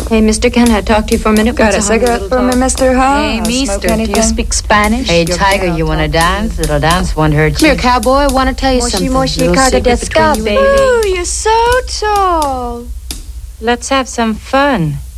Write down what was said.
Hey, Mr. Can I talk to you for a minute? Got a cigarette for me, Mr. Hull? Hey, mister, do you speak Spanish? Hey, Tiger, you want to dance? Little dance won't hurt you. Come here, cowboy. I want to tell you something. Moshi, Little carga secret de ska, between you baby. and me. Ooh, you're so tall. Let's have some fun.